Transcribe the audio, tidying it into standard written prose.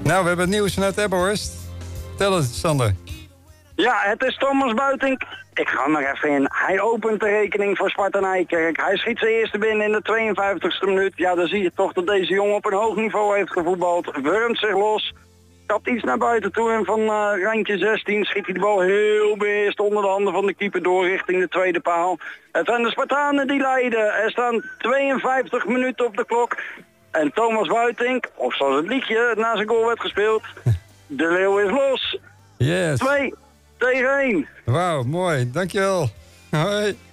Nou, we hebben het nieuws vanuit Ebbenhorst. Vertel het, Sander. Ja, het is Thomas Buitink. Ik ga er even in. Hij opent de rekening voor Sparta Nijkerk. Hij schiet zijn eerste binnen in de 52e minuut. Ja, dan zie je toch dat deze jongen op een hoog niveau heeft gevoetbald. Wurmt zich los. Kapt iets naar buiten toe en van randje 16 schiet hij de bal heel beheerst onder de handen van de keeper door richting de tweede paal. Het zijn de Spartanen die leiden. Er staan 52 minuten op de klok. En Thomas Buitink, of zoals het liedje na zijn goal werd gespeeld, de leeuw is los. Yes. 2-1. Wauw, mooi. Dankjewel. Hoi.